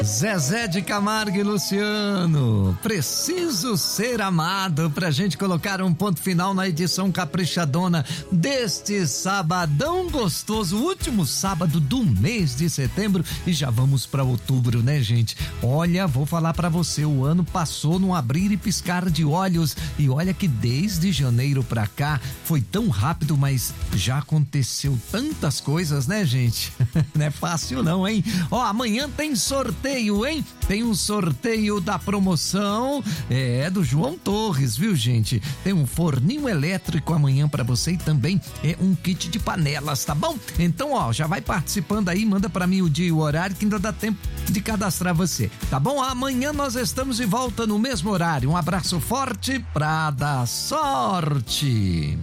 Zezé de Camargo e Luciano, preciso ser amado, pra gente colocar um ponto final na edição caprichadona deste sabadão gostoso, último sábado do mês de setembro, e já vamos pra outubro, né, gente? Olha, vou falar pra você, o ano passou num abrir e piscar de olhos, e olha que desde janeiro pra cá foi tão rápido, mas já aconteceu tantas coisas, né, gente? Não é fácil não, hein? Ó, amanhã tem sorteio, hein? Tem um sorteio da promoção, do João Torres, viu, gente? Tem um forninho elétrico amanhã pra você e também um kit de panelas, tá bom? Então, ó, já vai participando aí, manda pra mim o dia e o horário que ainda dá tempo de cadastrar você, tá bom? Amanhã nós estamos de volta no mesmo horário. Um abraço forte pra dar sorte.